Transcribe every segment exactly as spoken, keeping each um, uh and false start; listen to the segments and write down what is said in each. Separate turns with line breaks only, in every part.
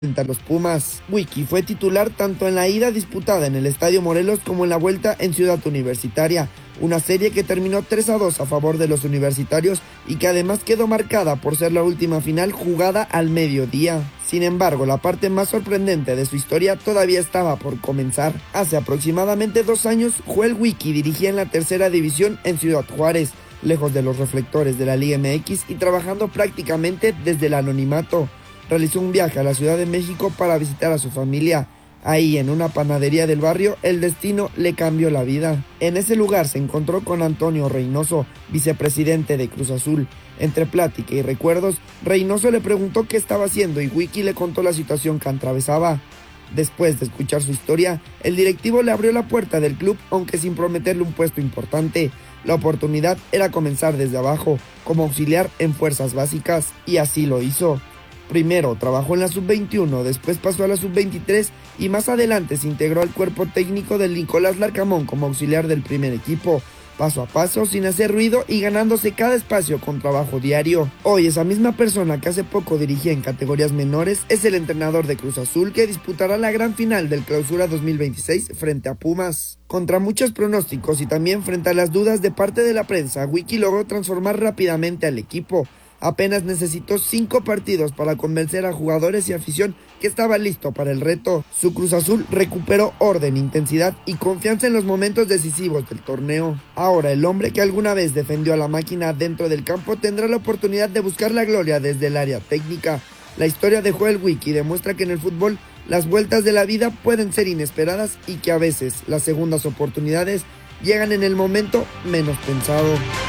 frente a los Pumas. Wiki fue titular tanto en la ida disputada en el Estadio Morelos como en la vuelta en Ciudad Universitaria, una serie que terminó tres a dos a favor de los universitarios y que además quedó marcada por ser la última final jugada al mediodía. Sin embargo, la parte más sorprendente de su historia todavía estaba por comenzar. Hace aproximadamente dos años, Joel Wiki dirigía en la tercera división en Ciudad Juárez, lejos de los reflectores de la Liga M X y trabajando prácticamente desde el anonimato. Realizó un viaje a la Ciudad de México para visitar a su familia. Ahí, en una panadería del barrio, el destino le cambió la vida. En ese lugar se encontró con Antonio Reynoso, vicepresidente de Cruz Azul. Entre plática y recuerdos, Reynoso le preguntó qué estaba haciendo y Wiki le contó la situación que atravesaba. Después de escuchar su historia, el directivo le abrió la puerta del club, aunque sin prometerle un puesto importante. La oportunidad era comenzar desde abajo, como auxiliar en fuerzas básicas, y así lo hizo. Primero trabajó en la sub veintiuno, después pasó a la sub veintitrés y más adelante se integró al cuerpo técnico del Nicolás Larcamón como auxiliar del primer equipo, paso a paso, sin hacer ruido y ganándose cada espacio con trabajo diario. Hoy esa misma persona que hace poco dirigía en categorías menores es el entrenador de Cruz Azul, que disputará la gran final del Clausura dos mil veintiséis frente a Pumas. Contra muchos pronósticos y también frente a las dudas de parte de la prensa, Wiki logró transformar rápidamente al equipo. Apenas necesitó cinco partidos para convencer a jugadores y afición que estaba listo para el reto. Su Cruz Azul recuperó orden, intensidad y confianza en los momentos decisivos del torneo. Ahora el hombre que alguna vez defendió a la máquina dentro del campo tendrá la oportunidad de buscar la gloria desde el área técnica. La historia de Joel Wiki demuestra que en el fútbol las vueltas de la vida pueden ser inesperadas y que a veces las segundas oportunidades llegan en el momento menos pensado.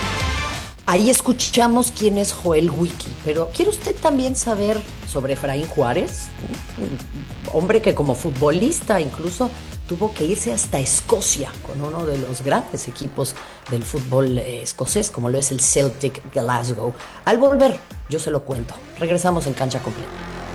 Ahí escuchamos quién es Joel Wiki, pero ¿quiere usted también saber sobre Efraín Juárez? Un hombre que como futbolista incluso tuvo que irse hasta Escocia con uno de los grandes equipos del fútbol escocés, como lo es el Celtic Glasgow. Al volver, yo se lo cuento. Regresamos en Cancha Completa.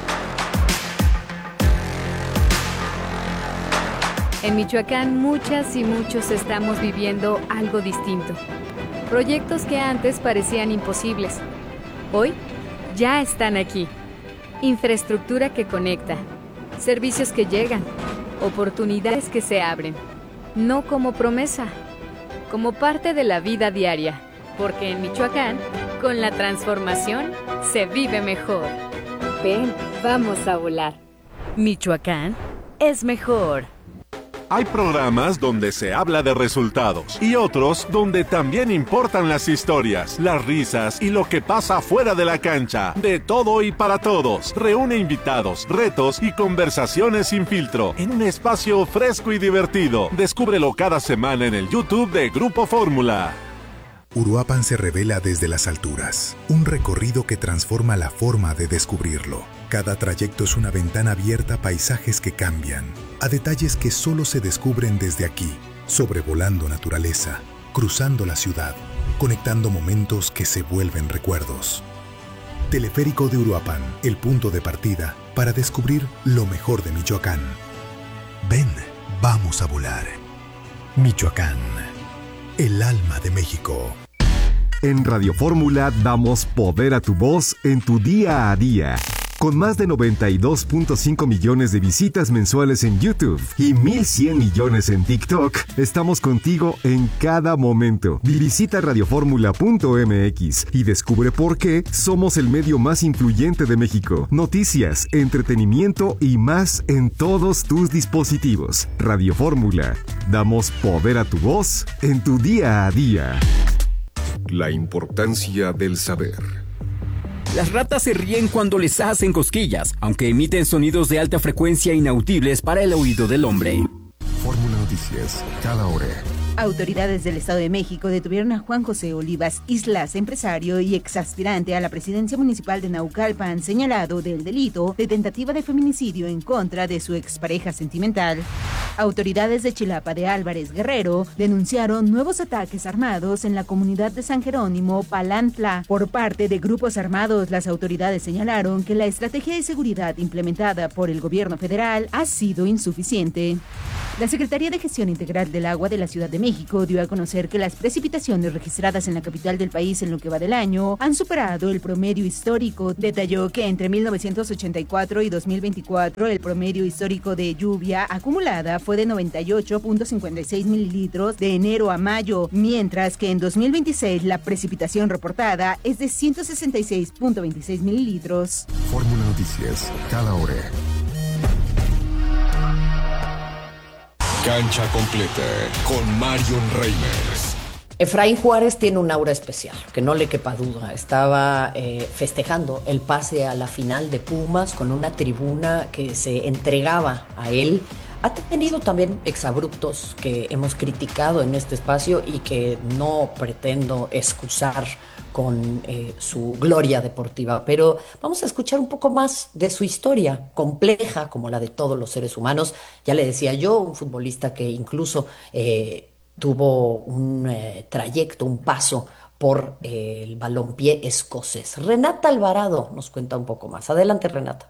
En Michoacán, muchas y muchos estamos viviendo algo distinto. Proyectos que antes parecían imposibles, hoy ya están aquí. Infraestructura que conecta, servicios que llegan, oportunidades que se abren. No como promesa, como parte de la vida diaria, porque en Michoacán, con la transformación, se vive mejor. Ven, vamos a volar. Michoacán es mejor.
Hay programas donde se habla de resultados y otros donde también importan las historias, las risas y lo que pasa fuera de la cancha. De todo y para todos. Reúne invitados, retos y conversaciones sin filtro en un espacio fresco y divertido. Descúbrelo cada semana en el YouTube de Grupo Fórmula.
Uruapan se revela desde las alturas, un recorrido que transforma la forma de descubrirlo. Cada trayecto es una ventana abierta a paisajes que cambian, a detalles que solo se descubren desde aquí, sobrevolando naturaleza, cruzando la ciudad, conectando momentos que se vuelven recuerdos. Teleférico de Uruapan, el punto de partida para descubrir lo mejor de Michoacán. Ven, vamos a volar. Michoacán, el alma de México.
En Radio Fórmula damos poder a tu voz en tu día a día. Con más de noventa y dos punto cinco millones de visitas mensuales en YouTube y mil cien millones en TikTok, estamos contigo en cada momento. Visita radioformula punto m x y descubre por qué somos el medio más influyente de México. Noticias, entretenimiento y más en todos tus dispositivos. Radio Fórmula. Damos poder a tu voz en tu día a día.
La importancia del saber.
Las ratas se ríen cuando les hacen cosquillas, aunque emiten sonidos de alta frecuencia inaudibles para el oído del hombre.
Fórmula Noticias, cada hora.
Autoridades del Estado de México detuvieron a Juan José Olivas Islas, empresario y exaspirante a la presidencia municipal de Naucalpan, señalado del delito de tentativa de feminicidio en contra de su expareja sentimental. Autoridades de Chilapa de Álvarez Guerrero denunciaron nuevos ataques armados en la comunidad de San Jerónimo, Palantla. Por parte de grupos armados, las autoridades señalaron que la estrategia de seguridad implementada por el gobierno federal ha sido insuficiente. La Secretaría de Gestión Integral del Agua de la Ciudad de México dio a conocer que las precipitaciones registradas en la capital del país en lo que va del año han superado el promedio histórico. Detalló que entre mil novecientos ochenta y cuatro y dos mil veinticuatro el promedio histórico de lluvia acumulada fue de noventa y ocho punto cincuenta y seis mililitros de enero a mayo, mientras que en dos mil veintiséis la precipitación reportada es de ciento sesenta y seis punto veintiséis mililitros.
Fórmula Noticias, cada hora. Cancha completa con Marion Reimers.
Efraín Juárez tiene un aura especial, que no le quepa duda. Estaba eh, festejando el pase a la final de Pumas con una tribuna que se entregaba a él. Ha tenido también exabruptos que hemos criticado en este espacio y que no pretendo excusar con eh, su gloria deportiva, pero vamos a escuchar un poco más de su historia, compleja como la de todos los seres humanos. Ya le decía yo, un futbolista que incluso eh, tuvo un eh, trayecto, un paso por eh, el balompié escocés. Renata Alvarado nos cuenta un poco más. Adelante, Renata.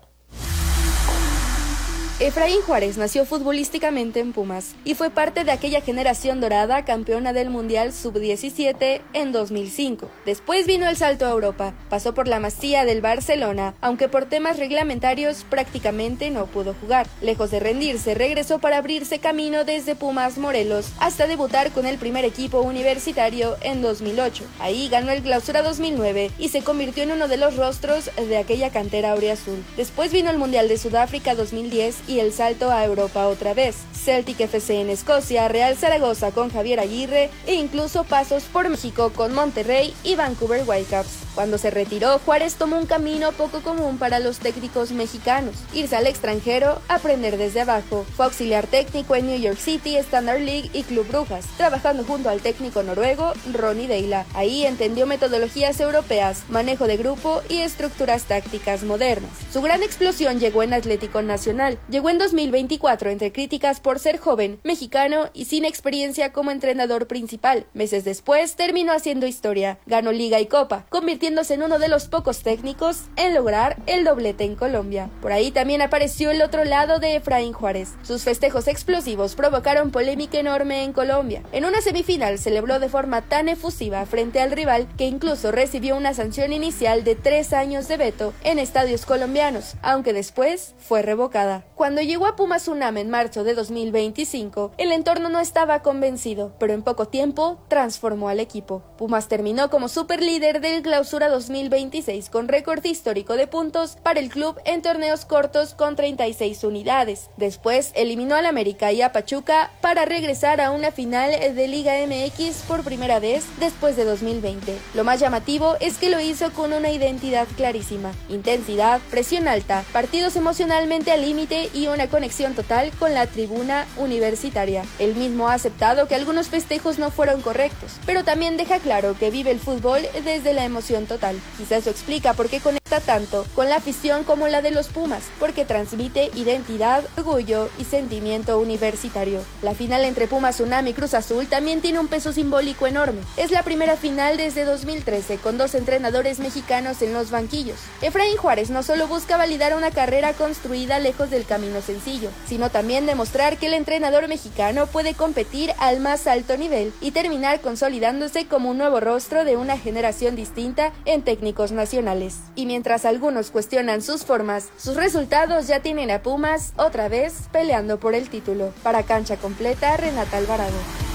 Efraín Juárez nació futbolísticamente en Pumas y fue parte de aquella generación dorada campeona del Mundial sub diecisiete en dos mil cinco. Después vino el salto a Europa, pasó por la Masía del Barcelona, aunque por temas reglamentarios prácticamente no pudo jugar. Lejos de rendirse, regresó para abrirse camino desde Pumas Morelos hasta debutar con el primer equipo universitario en dos mil ocho. Ahí ganó el Clausura dos mil nueve y se convirtió en uno de los rostros de aquella cantera auriazul. Después vino el Mundial de Sudáfrica dos mil diez y el salto a Europa otra vez. Celtic F C en Escocia, Real Zaragoza con Javier Aguirre e incluso pasos por México con Monterrey y Vancouver Whitecaps. Cuando se retiró, Juárez tomó un camino poco común para los técnicos mexicanos: irse al extranjero, aprender desde abajo. Fue auxiliar técnico en New York City, Standard League y Club Brujas, trabajando junto al técnico noruego Ronny Deila. Ahí entendió metodologías europeas, manejo de grupo y estructuras tácticas modernas. Su gran explosión llegó en Atlético Nacional. Llegó en dos mil veinticuatro entre críticas por ser joven, mexicano y sin experiencia como entrenador principal. Meses después terminó haciendo historia, ganó Liga y Copa, convirtiéndose en uno de los pocos técnicos en lograr el doblete en Colombia. Por ahí también apareció el otro lado de Efraín Juárez. Sus festejos explosivos provocaron polémica enorme en Colombia. En una semifinal celebró de forma tan efusiva frente al rival que incluso recibió una sanción inicial de tres años de veto en estadios colombianos, aunque después fue revocada. Cuando llegó a Pumas UNAM en marzo de dos mil veinticinco, el entorno no estaba convencido, pero en poco tiempo transformó al equipo. Pumas terminó como superlíder del Clausura dos mil veintiséis con récord histórico de puntos para el club en torneos cortos con treinta y seis unidades. Después eliminó al América y a Pachuca para regresar a una final de Liga M X por primera vez después de dos mil veinte. Lo más llamativo es que lo hizo con una identidad clarísima: intensidad, presión alta, partidos emocionalmente al límite y una conexión total con la tribuna universitaria. Él mismo ha aceptado que algunos festejos no fueron correctos, pero también deja claro que vive el fútbol desde la emoción total. Quizás eso explica por qué conecta tanto con la afición como la de los Pumas, porque transmite identidad, orgullo y sentimiento universitario. La final entre Pumas UNAM y Cruz Azul también tiene un peso simbólico enorme. Es la primera final desde dos mil trece con dos entrenadores mexicanos en los banquillos. Efraín Juárez no solo busca validar una carrera construida lejos del camino sencillo, sino también demostrar que el entrenador mexicano puede competir al más alto nivel y terminar consolidándose como un nuevo rostro de una generación distinta en técnicos nacionales. Y mientras algunos cuestionan sus formas, sus resultados ya tienen a Pumas otra vez peleando por el título. Para Cancha Completa, Renata Alvarado.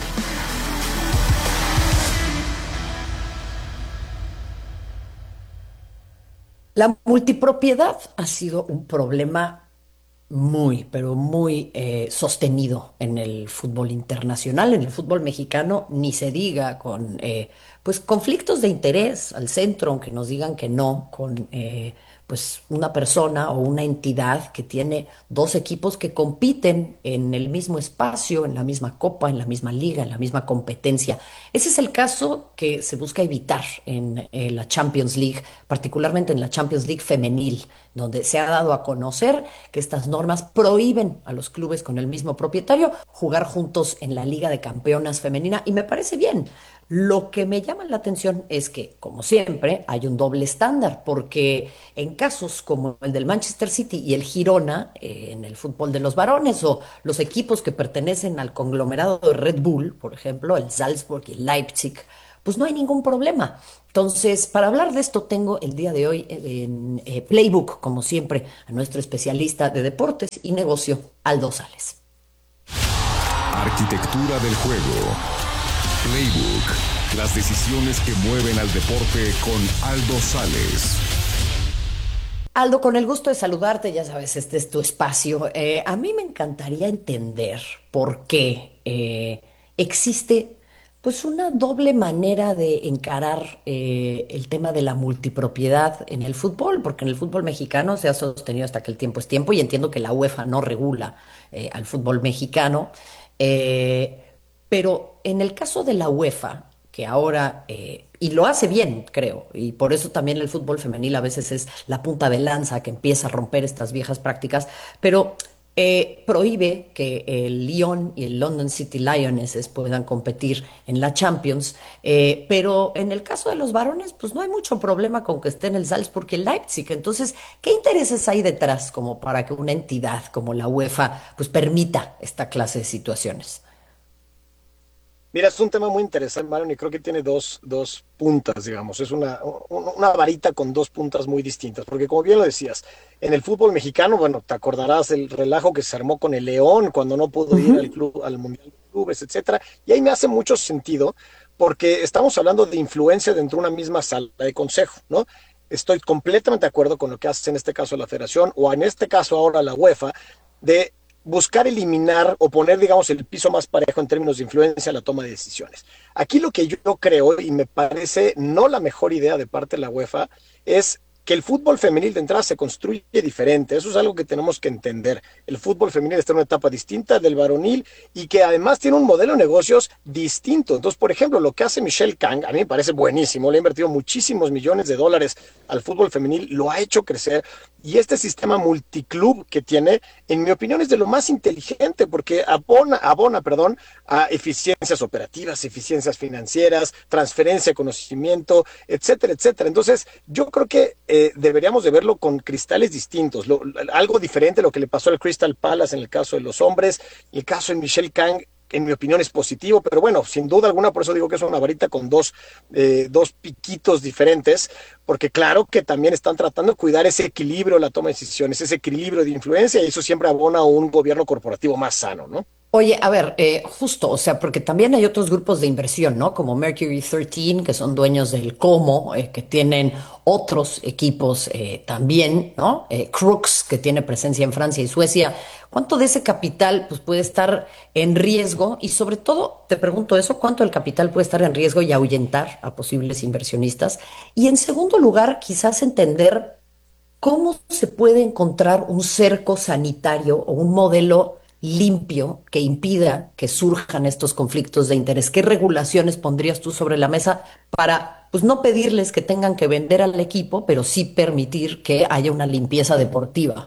La multipropiedad ha sido un problema muy, pero muy eh, sostenido en el fútbol internacional, en el fútbol mexicano, ni se diga, con eh, pues conflictos de interés al centro, aunque nos digan que no, con eh, pues una persona o una entidad que tiene dos equipos que compiten en el mismo espacio, en la misma copa, en la misma liga, en la misma competencia. Ese es el caso que se busca evitar en eh, la Champions League, particularmente en la Champions League femenil, donde se ha dado a conocer que estas normas prohíben a los clubes con el mismo propietario jugar juntos en la Liga de Campeonas femenina y me parece bien. Lo que me llama la atención es que, como siempre, hay un doble estándar, porque en casos como el del Manchester City y el Girona, eh, en el fútbol de los varones, o los equipos que pertenecen al conglomerado de Red Bull, por ejemplo, el Salzburg y el Leipzig, pues no hay ningún problema. Entonces, para hablar de esto, tengo el día de hoy en eh, Playbook, como siempre, a nuestro especialista de deportes y negocio, Aldo Sales.
Arquitectura del juego. Playbook. Las decisiones que mueven al deporte con Aldo Sales.
Aldo, con el gusto de saludarte, ya sabes, este es tu espacio. Eh, a mí me encantaría entender por qué eh, existe pues una doble manera de encarar eh, el tema de la multipropiedad en el fútbol, porque en el fútbol mexicano se ha sostenido hasta que el tiempo es tiempo y entiendo que la UEFA no regula eh, al fútbol mexicano, eh, pero en el caso de la UEFA, que ahora, eh, y lo hace bien, creo, y por eso también el fútbol femenil a veces es la punta de lanza que empieza a romper estas viejas prácticas, pero eh, prohíbe que el Lyon y el London City Lionesses puedan competir en la Champions, eh, pero en el caso de los varones, pues no hay mucho problema con que estén el Salzburg y el Leipzig. Entonces, ¿qué intereses hay detrás como para que una entidad como la UEFA pues permita esta clase de situaciones?
Mira, es un tema muy interesante, Marion, y creo que tiene dos, dos puntas, digamos. Es una, una varita con dos puntas muy distintas, porque como bien lo decías, en el fútbol mexicano, bueno, te acordarás el relajo que se armó con el León cuando no pudo ir al club, al Mundial de Clubes, etcétera. Y ahí me hace mucho sentido, porque estamos hablando de influencia dentro de una misma sala de consejo, ¿no? Estoy completamente de acuerdo con lo que hace en este caso la Federación, o en este caso ahora la UEFA, de buscar eliminar o poner, digamos, el piso más parejo en términos de influencia en la toma de decisiones. Aquí lo que yo creo, y me parece no la mejor idea de parte de la UEFA, es que el fútbol femenil de entrada se construye diferente. Eso es algo que tenemos que entender. El fútbol femenil está en una etapa distinta del varonil y que además tiene un modelo de negocios distinto. Entonces, por ejemplo, lo que hace Michelle Kang, a mí me parece buenísimo. Le ha invertido muchísimos millones de dólares al fútbol femenil, lo ha hecho crecer. Y este sistema multiclub que tiene, en mi opinión, es de lo más inteligente porque abona, abona perdón, a eficiencias operativas, eficiencias financieras, transferencia de conocimiento, etcétera, etcétera. Entonces, yo creo que eh, deberíamos de verlo con cristales distintos, lo, algo diferente a lo que le pasó al Crystal Palace en el caso de los hombres, el caso de Michelle Kang, en mi opinión es positivo, pero bueno, sin duda alguna, por eso digo que es una varita con dos, eh, dos piquitos diferentes, porque claro que también están tratando de cuidar ese equilibrio en la toma de decisiones, ese equilibrio de influencia, y eso siempre abona a un gobierno corporativo más sano, ¿no?
Oye, a ver, eh, justo, o sea, porque también hay otros grupos de inversión, ¿no? Como Mercury trece, que son dueños del Como, eh, que tienen otros equipos eh, también, ¿no? Eh, Crooks, que tiene presencia en Francia y Suecia. ¿Cuánto de ese capital pues, puede estar en riesgo? Y sobre todo, te pregunto eso, ¿cuánto del capital puede estar en riesgo y ahuyentar a posibles inversionistas? Y en segundo lugar, quizás entender cómo se puede encontrar un cerco sanitario o un modelo limpio que impida que surjan estos conflictos de interés. ¿Qué regulaciones pondrías tú sobre la mesa para, pues, no pedirles que tengan que vender al equipo, pero sí permitir que haya una limpieza deportiva?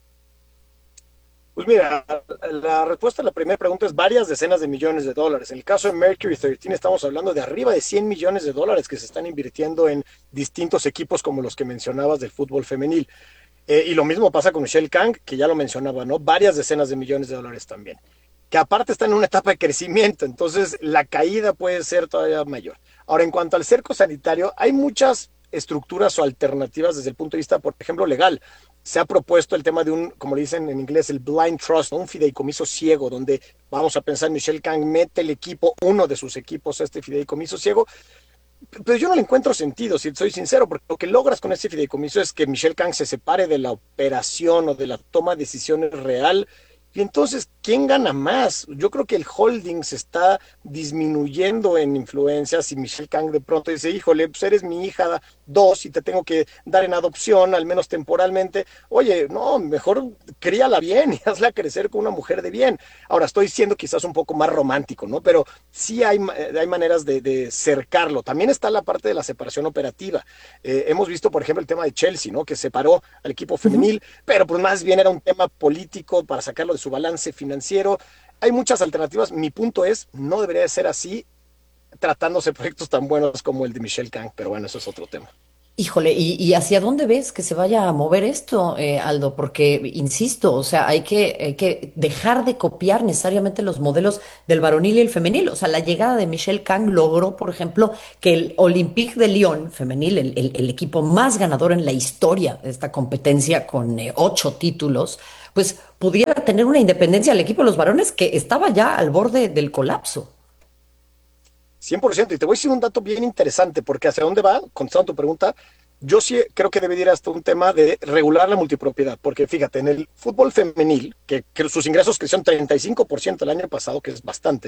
Pues mira, la respuesta a la primera pregunta es varias decenas de millones de dólares. En el caso de Mercury trece estamos hablando de arriba de cien millones de dólares que se están invirtiendo en distintos equipos como los que mencionabas del fútbol femenil. Eh, y lo mismo pasa con Michelle Kang, que ya lo mencionaba, ¿no? Varias decenas de millones de dólares también. Que aparte están en una etapa de crecimiento, entonces la caída puede ser todavía mayor. Ahora, en cuanto al cerco sanitario, hay muchas estructuras o alternativas desde el punto de vista, por ejemplo, legal. Se ha propuesto el tema de un, como le dicen en inglés, el blind trust, ¿no? Un fideicomiso ciego, donde vamos a pensar, Michelle Kang mete el equipo, uno de sus equipos a este fideicomiso ciego. Pero yo no le encuentro sentido, si soy sincero, porque lo que logras con ese fideicomiso es que Michelle Kang se separe de la operación o de la toma de decisiones real. Y entonces, ¿quién gana más? Yo creo que el holding se está disminuyendo en influencias y Michelle Kang de pronto dice, híjole, pues eres mi hija, dos y te tengo que dar en adopción, al menos temporalmente. Oye, no, mejor críala bien y hazla crecer con una mujer de bien. Ahora, estoy siendo quizás un poco más romántico, ¿no? Pero sí hay, hay maneras de, de cercarlo. También está la parte de la separación operativa. Eh, hemos visto, por ejemplo, el tema de Chelsea, ¿no? Que separó al equipo femenil, uh-huh. pero pues más bien era un tema político para sacarlo de su balance financiero. Hay muchas alternativas. Mi punto es, no debería de ser así, tratándose de proyectos tan buenos como el de Michelle Kang, pero bueno, eso es otro tema.
Híjole, ¿y, y hacia dónde ves que se vaya a mover esto, eh, Aldo? Porque, insisto, o sea, hay que, hay que dejar de copiar necesariamente los modelos del varonil y el femenil. O sea, la llegada de Michelle Kang logró, por ejemplo, que el Olympique de Lyon femenil, el, el, el equipo más ganador en la historia de esta competencia, con eh, ocho títulos, pues pudiera tener una independencia al equipo de los varones que estaba ya al borde del colapso.
cien por ciento, y te voy a decir un dato bien interesante, porque hacia dónde va, contestando tu pregunta, yo sí creo que debería ir hasta un tema de regular la multipropiedad, porque fíjate, en el fútbol femenil, que, que sus ingresos crecieron treinta y cinco por ciento el año pasado, que es bastante,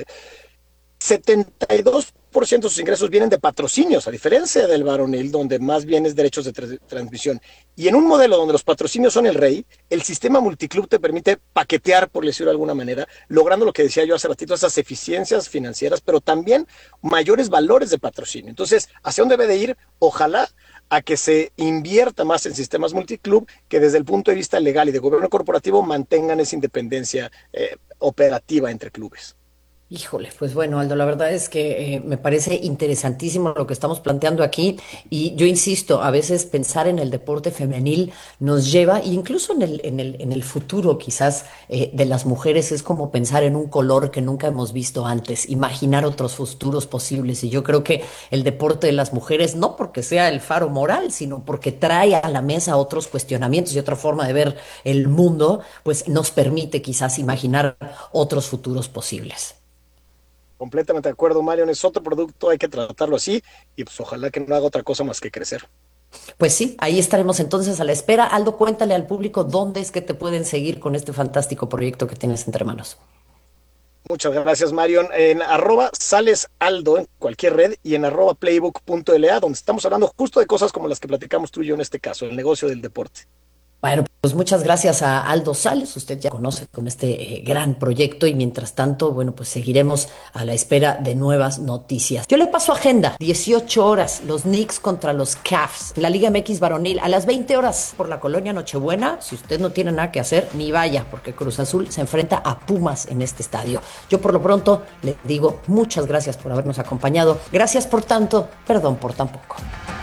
setenta y dos por ciento de sus ingresos vienen de patrocinios, a diferencia del varonil, donde más bien es derechos de tra- transmisión. Y en un modelo donde los patrocinios son el rey, el sistema multiclub te permite paquetear, por decirlo de alguna manera, logrando lo que decía yo hace ratito, esas eficiencias financieras, pero también mayores valores de patrocinio. Entonces, ¿hacia dónde debe de ir? Ojalá a que se invierta más en sistemas multiclub que desde el punto de vista legal y de gobierno corporativo mantengan esa independencia eh, operativa entre clubes.
Híjole, pues bueno, Aldo, la verdad es que eh, me parece interesantísimo lo que estamos planteando aquí y yo insisto, a veces pensar en el deporte femenil nos lleva, incluso en el, en el, en el futuro quizás eh, de las mujeres, es como pensar en un color que nunca hemos visto antes, imaginar otros futuros posibles, y yo creo que el deporte de las mujeres, no porque sea el faro moral, sino porque trae a la mesa otros cuestionamientos y otra forma de ver el mundo, pues nos permite quizás imaginar otros futuros posibles.
Completamente de acuerdo, Marion, es otro producto, hay que tratarlo así y pues ojalá que no haga otra cosa más que crecer.
Pues sí, ahí estaremos entonces a la espera. Aldo, cuéntale al público dónde es que te pueden seguir con este fantástico proyecto que tienes entre manos.
Muchas gracias, Marion. En arroba sales Aldo en cualquier red y en arroba playbook punto l a, donde estamos hablando justo de cosas como las que platicamos tú y yo en este caso, el negocio del deporte.
Bueno, pues muchas gracias a Aldo Sales, usted ya conoce con este eh, gran proyecto y mientras tanto, bueno, pues seguiremos a la espera de nuevas noticias. Yo le paso agenda, dieciocho horas, los Knicks contra los Cavs, la Liga M X varonil, a las veinte horas por la colonia Nochebuena. Si usted no tiene nada que hacer, ni vaya, porque Cruz Azul se enfrenta a Pumas en este estadio. Yo por lo pronto le digo muchas gracias por habernos acompañado, gracias por tanto, perdón por tan poco.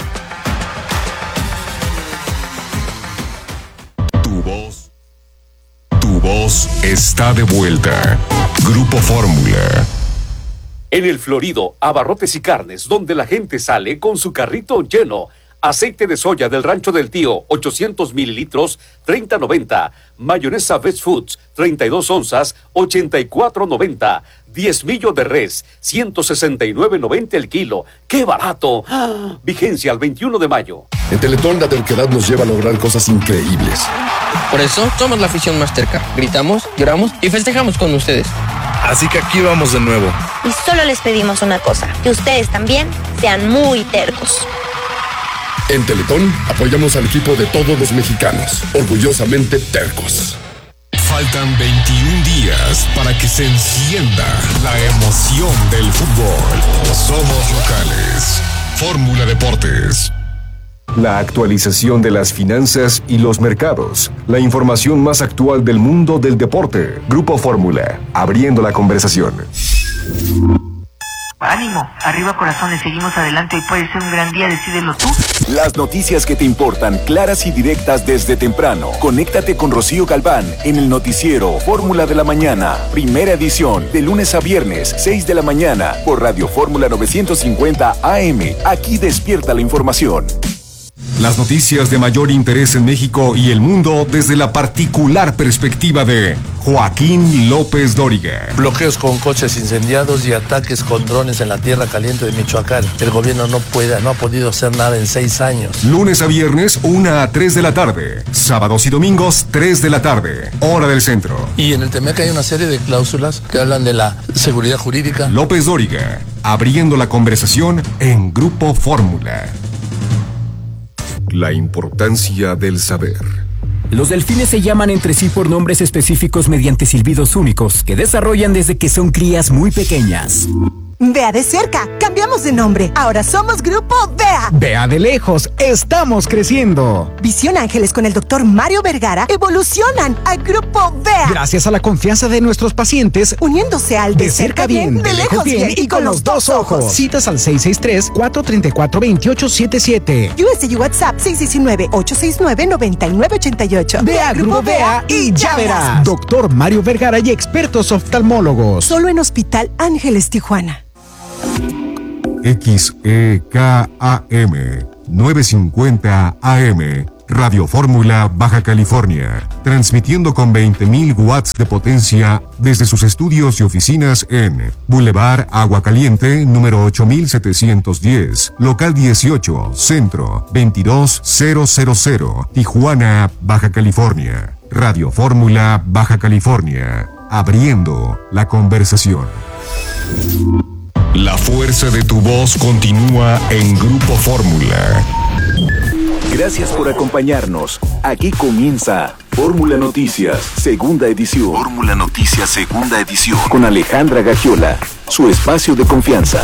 Tu voz. Tu voz está de vuelta. Grupo Fórmula.
En el Florido, abarrotes y carnes, donde la gente sale con su carrito lleno. Aceite de soya del Rancho del Tío, ochocientos mililitros, treinta noventa. Mayonesa Best Foods, treinta y dos onzas, ochenta y cuatro noventa. Diezmillo de res, ciento sesenta y nueve noventa el kilo. ¡Qué barato! ¡Ah! Vigencia al veintiuno de mayo.
En Teletón la terquedad nos lleva a lograr cosas increíbles.
Por eso somos la afición más terca. Gritamos, lloramos y festejamos con ustedes.
Así que aquí vamos de nuevo.
Y solo les pedimos una cosa, que ustedes también sean muy tercos.
En Teletón apoyamos al equipo de todos los mexicanos, orgullosamente tercos.
Faltan veintiún días para que se encienda la emoción del fútbol. Somos locales. Fórmula Deportes.
La actualización de las finanzas y los mercados. La información más actual del mundo del deporte. Grupo Fórmula, abriendo la conversación.
Ánimo, arriba corazones, seguimos adelante, hoy puede ser un gran día, decídelo tú.
Las noticias que te importan, claras y directas desde temprano. Conéctate con Rocío Galván en el noticiero Fórmula de la Mañana, primera edición, de lunes a viernes, seis de la mañana, por Radio Fórmula novecientos cincuenta A M. Aquí despierta la información.
Las noticias de mayor interés en México y el mundo desde la particular perspectiva de Joaquín López Dóriga.
Bloqueos con coches incendiados y ataques con drones en la tierra caliente de Michoacán. El gobierno no puede, no ha podido hacer nada en seis años.
Lunes a viernes, una a tres de la tarde. Sábados y domingos, tres de la tarde. Hora del centro.
Y en el Temec hay una serie de cláusulas que hablan de la seguridad jurídica.
López Dóriga, abriendo la conversación en Grupo Fórmula.
La importancia del saber.
Los delfines se llaman entre sí por nombres específicos mediante silbidos únicos que desarrollan desde que son crías muy pequeñas.
Vea de cerca, cambiamos de nombre. Ahora somos Grupo Vea.
Vea de lejos, estamos creciendo.
Visión Ángeles con el doctor Mario Vergara evolucionan a Grupo Vea.
Gracias a la confianza de nuestros pacientes,
uniéndose al de, de cerca bien, bien, de lejos bien, bien y con los dos ojos.
Citas al seis seis tres, cuatro tres cuatro, dos ocho siete siete.
U S D WhatsApp seis uno nueve, ocho seis nueve, nueve nueve ocho ocho.
Vea Grupo Vea y ya verás. Doctor Mario Vergara y expertos oftalmólogos.
Solo en Hospital Ángeles Tijuana.
X E K A M novecientos cincuenta A M Radio Fórmula Baja California, transmitiendo con veinte mil watts de potencia desde sus estudios y oficinas en Boulevard Agua Caliente, número ocho mil setecientos diez, local dieciocho, centro veintidós mil, Tijuana, Baja California. Radio Fórmula Baja California, abriendo la conversación.
La fuerza de tu voz continúa en Grupo Fórmula.
Gracias por acompañarnos. Aquí comienza Fórmula Noticias, segunda edición. Fórmula Noticias, segunda edición. Con Alejandra Gagiola, su espacio de confianza.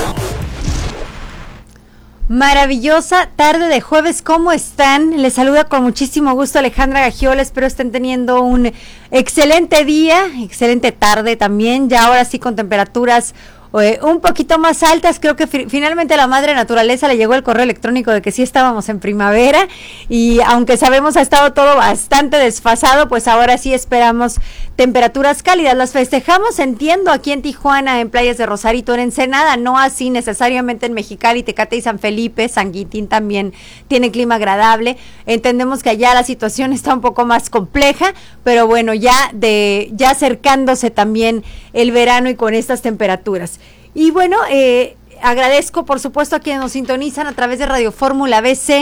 Maravillosa tarde de jueves, ¿cómo están? Les saluda con muchísimo gusto Alejandra Gagiola, espero estén teniendo un excelente día, excelente tarde también, ya ahora sí con temperaturas Eh, un poquito más altas. Creo que fi- finalmente a la madre naturaleza le llegó el correo electrónico de que sí estábamos en primavera, y aunque sabemos ha estado todo bastante desfasado, pues ahora sí esperamos temperaturas cálidas. Las festejamos, entiendo, aquí en Tijuana, en playas de Rosarito, en Ensenada, no así necesariamente en Mexicali, Tecate y San Felipe. San Quintín también tiene clima agradable. Entendemos que allá la situación está un poco más compleja, pero bueno, ya de ya acercándose también el verano y con estas temperaturas. Y bueno, eh, agradezco por supuesto a quienes nos sintonizan a través de Radio Fórmula B C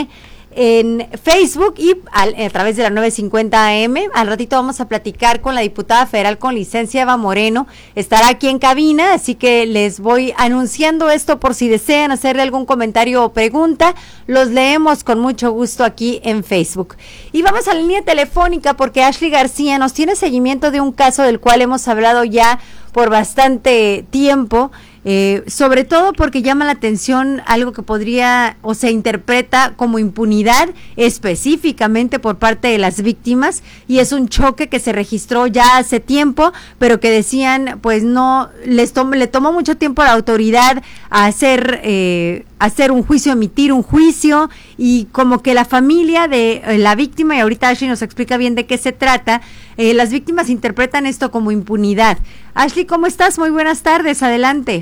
en Facebook y al, a través de la novecientos cincuenta A M. Al ratito vamos a platicar con la diputada federal con licencia Eva Moreno, estará aquí en cabina, así que les voy anunciando esto por si desean hacerle algún comentario o pregunta, los leemos con mucho gusto aquí en Facebook. Y vamos a la línea telefónica porque Ashley García nos tiene seguimiento de un caso del cual hemos hablado ya por bastante tiempo, eh, sobre todo porque llama la atención algo que podría o se interpreta como impunidad específicamente por parte de las víctimas, y es un choque que se registró ya hace tiempo, pero que decían pues no, les tom- le tomó mucho tiempo a la autoridad a hacer, eh, hacer un juicio, emitir un juicio, y como que la familia de eh, la víctima, y ahorita Ashley nos explica bien de qué se trata, eh, las víctimas interpretan esto como impunidad. Ashley, ¿cómo estás? Muy buenas tardes, adelante.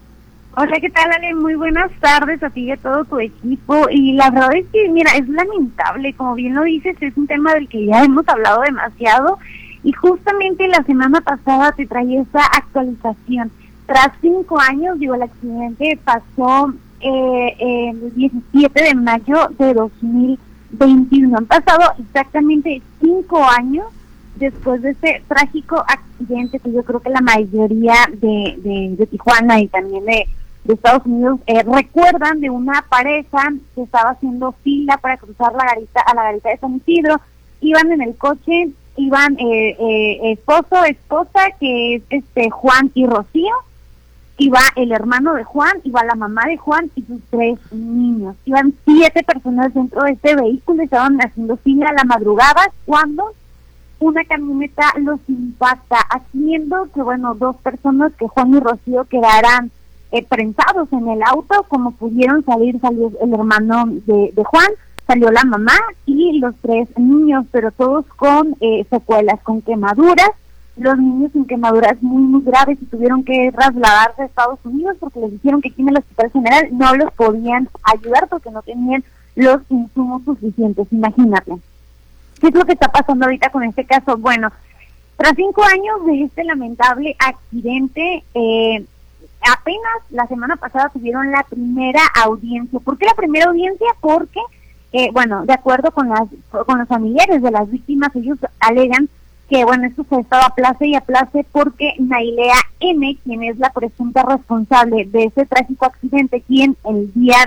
Hola, ¿qué tal, Ale? Muy buenas tardes a ti y a todo tu equipo. Y la verdad es que, mira, es lamentable, como bien lo dices, es un tema del que ya hemos hablado demasiado, y justamente la semana pasada te traía esa actualización. Tras cinco años, digo, el accidente pasó eh, eh, el diecisiete de mayo de dos mil veintiuno. Han pasado exactamente cinco años después de ese trágico accidente que yo creo que la mayoría de, de, de Tijuana y también de, de Estados Unidos eh, recuerdan, de una pareja que estaba haciendo fila para cruzar la garita a la garita de San Isidro. Iban en el coche, iban eh, eh, esposo, esposa, que es este Juan y Rocío, iba el hermano de Juan, iba la mamá de Juan y sus tres niños. Iban siete personas dentro de este vehículo, estaban haciendo fila a la madrugada cuando una camioneta los impacta, haciendo que, bueno, dos personas, que Juan y Rocío, quedaran eh, prensados en el auto. Como pudieron salir, salió el hermano de, de Juan, salió la mamá y los tres niños, pero todos con eh, secuelas, con quemaduras. Los niños con quemaduras muy, muy graves, y tuvieron que trasladarse a Estados Unidos porque les dijeron que aquí en el Hospital General no los podían ayudar porque no tenían los insumos suficientes. Imagínate. ¿Qué es lo que está pasando ahorita con este caso? Bueno, tras cinco años de este lamentable accidente, eh, apenas la semana pasada tuvieron la primera audiencia. ¿Por qué la primera audiencia? Porque, eh, bueno, de acuerdo con las con los familiares de las víctimas, ellos alegan que, bueno, esto se ha estado a place y a place porque Nailea N., quien es la presunta responsable de ese trágico accidente, quien el día de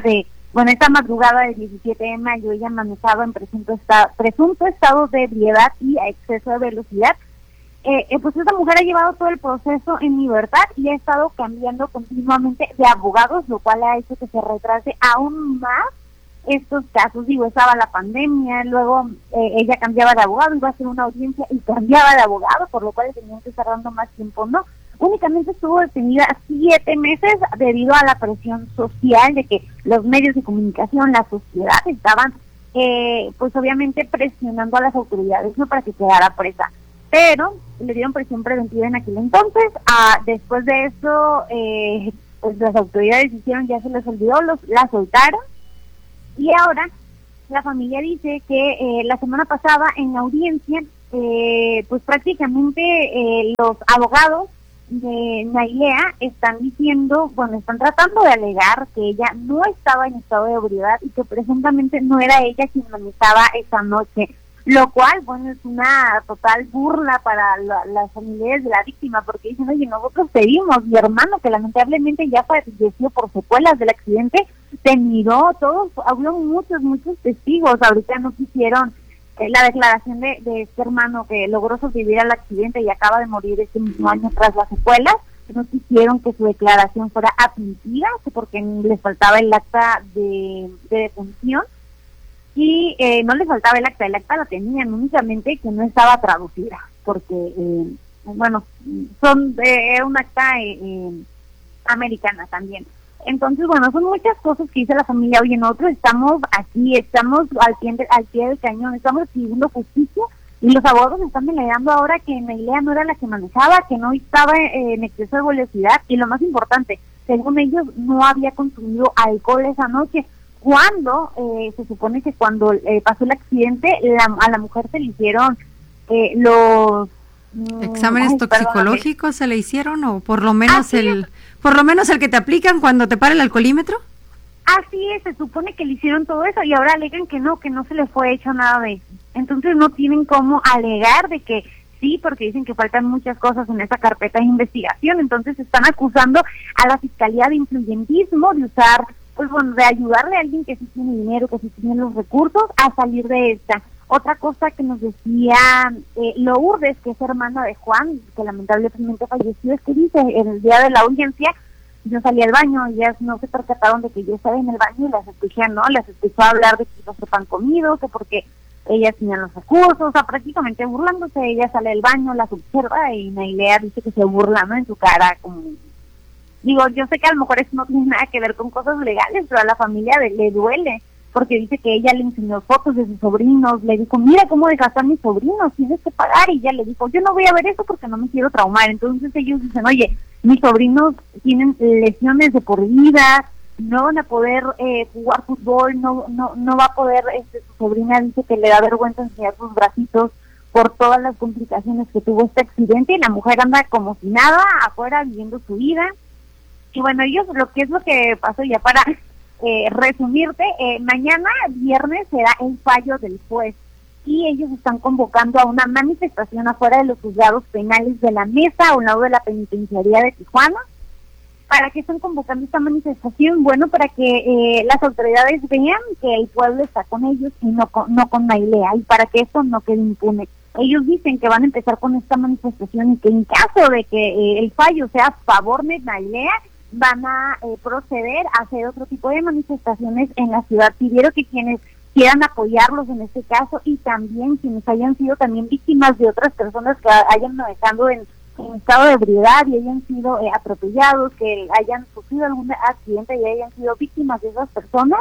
Bueno, esta madrugada del diecisiete de mayo ella manejaba en presunto estado, presunto estado de ebriedad y a exceso de velocidad. Eh, eh, pues esta mujer ha llevado todo el proceso en libertad y ha estado cambiando continuamente de abogados, lo cual ha hecho que se retrase aún más estos casos. Digo, estaba la pandemia, luego eh, ella cambiaba de abogado, iba a hacer una audiencia y cambiaba de abogado, por lo cual tenían que estar dando más tiempo, ¿no? Únicamente estuvo detenida siete meses debido a la presión social de que los medios de comunicación, la sociedad, estaban, eh, pues obviamente presionando a las autoridades, ¿no?, para que quedara presa. Pero le dieron presión preventiva en aquel entonces. Ah, después de eso, eh, pues las autoridades hicieron, ya se les olvidó, los la soltaron. Y ahora la familia dice que eh, la semana pasada en la audiencia, eh, pues prácticamente eh, los abogados de Nailea están diciendo, bueno, están tratando de alegar que ella no estaba en estado de ebriedad y que presuntamente no era ella quien manejaba esa noche, lo cual, bueno, es una total burla para la, las familiares de la víctima, porque dicen, oye, nosotros te vimos, mi hermano, que lamentablemente ya falleció por secuelas del accidente, te miró, todos, habló muchos, muchos testigos, ahorita no quisieron eh, la declaración de, de este hermano que logró sobrevivir al accidente y acaba de morir este mismo año tras las secuelas, no quisieron que su declaración fuera admitida, porque les faltaba el acta de, de defunción, y eh, no les faltaba el acta, el acta la tenían, únicamente que no estaba traducida, porque, eh, bueno, son eh, un acta eh, eh, americana también. Entonces, bueno, son muchas cosas que dice la familia. Oye, nosotros estamos aquí, estamos al pie, de, al pie del cañón, estamos pidiendo justicia, y los abogados están alegando ahora que Nailea no era la que manejaba, que no estaba eh, en exceso de velocidad, y lo más importante, según ellos, no había consumido alcohol esa noche. Cuando eh, se supone que cuando eh, pasó el accidente, la, a la mujer se le hicieron eh, los
exámenes ay, toxicológicos, ¿se le hicieron o por lo menos
Así
el
es.
por lo menos el que te aplican cuando te para el alcoholímetro?
Así es, se supone que le hicieron todo eso y ahora alegan que no, que no se le fue hecho nada de eso. Entonces no tienen cómo alegar de que sí, porque dicen que faltan muchas cosas en esa carpeta de investigación. Entonces están acusando a la Fiscalía de influyentismo, de usar, pues bueno, de ayudarle a alguien que sí tiene dinero, que sí tiene los recursos a salir de esta. Otra cosa que nos decía eh, Lourdes, que es hermana de Juan, que lamentablemente falleció, es que dice, en el día de la audiencia, yo salí al baño, ellas no se percataron de que yo estaba en el baño y las escuché, ¿no? Las escuchó hablar de que iba a ser pan comido, que porque ellas tenían los recursos, o sea, prácticamente burlándose. Ella sale del baño, las observa y Nailea dice que se burla, ¿no?, en su cara, como... Digo, yo sé que a lo mejor eso no tiene nada que ver con cosas legales, pero a la familia de, le duele, porque dice que ella le enseñó fotos de sus sobrinos, le dijo, mira cómo dejaste a mis sobrinos, tienes que pagar, y ella le dijo, yo no voy a ver eso porque no me quiero traumar. Entonces ellos dicen, oye, mis sobrinos tienen lesiones de por vida, no van a poder eh, jugar fútbol, no no no va a poder, este, su sobrina dice que le da vergüenza enseñar sus bracitos por todas las complicaciones que tuvo este accidente, y la mujer anda como si nada, afuera viviendo su vida. Y bueno, ellos, lo que es lo que pasó, ya para eh, resumirte, eh, mañana viernes será el fallo del juez y ellos están convocando a una manifestación afuera de los juzgados penales de la Mesa, a un lado de la penitenciaría de Tijuana. ¿Para qué están convocando esta manifestación? Bueno, para que eh, las autoridades vean que el pueblo está con ellos y no con, no con Nailea, y para que esto no quede impune. Ellos dicen que van a empezar con esta manifestación y que en caso de que eh, el fallo sea a favor de Nailea, van a eh, proceder a hacer otro tipo de manifestaciones en la ciudad. Pidieron que quienes quieran apoyarlos en este caso, y también quienes hayan sido también víctimas de otras personas que hayan manejado en, en estado de ebriedad y hayan sido eh, atropellados, que hayan sufrido algún accidente y hayan sido víctimas de esas personas,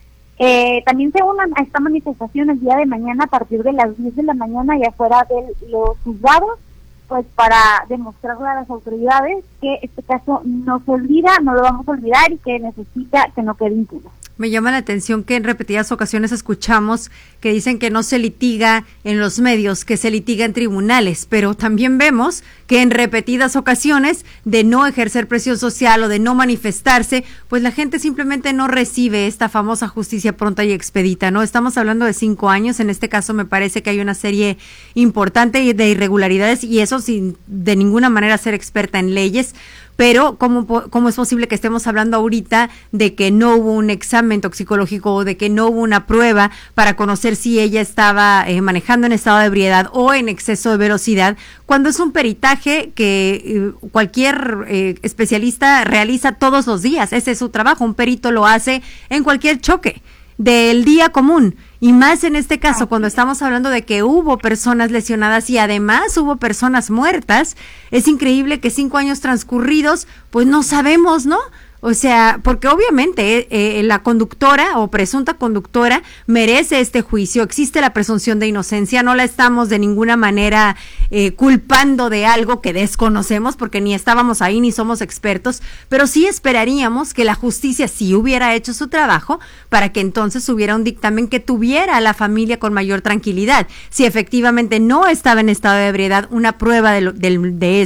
eh, también se unan a esta manifestación el día de mañana a partir de las diez de la mañana y afuera de los juzgados, pues para demostrarle a las autoridades que este caso no se olvida, no lo vamos a olvidar, y que necesita que no quede impune.
Me llama la atención que en repetidas ocasiones escuchamos que dicen que no se litiga en los medios, que se litiga en tribunales, pero también vemos que en repetidas ocasiones de no ejercer presión social o de no manifestarse, pues la gente simplemente no recibe esta famosa justicia pronta y expedita, ¿no? Estamos hablando de cinco años, en este caso me parece que hay una serie importante de irregularidades, y eso sin de ninguna manera ser experta en leyes, pero ¿cómo, cómo es posible que estemos hablando ahorita de que no hubo un examen examen toxicológico o de que no hubo una prueba para conocer si ella estaba eh, manejando en estado de ebriedad o en exceso de velocidad, cuando es un peritaje que eh, cualquier eh, especialista realiza todos los días. Ese es su trabajo, un perito lo hace en cualquier choque del día común, y más en este caso cuando estamos hablando de que hubo personas lesionadas y además hubo personas muertas. Es increíble que cinco años transcurridos pues no sabemos, ¿no? O sea, porque obviamente eh, la conductora o presunta conductora merece este juicio, existe la presunción de inocencia, no la estamos de ninguna manera eh, culpando de algo que desconocemos porque ni estábamos ahí ni somos expertos, pero sí esperaríamos que la justicia sí hubiera hecho su trabajo para que entonces hubiera un dictamen que tuviera a la familia con mayor tranquilidad. Si efectivamente no estaba en estado de ebriedad, una prueba de, lo, de, de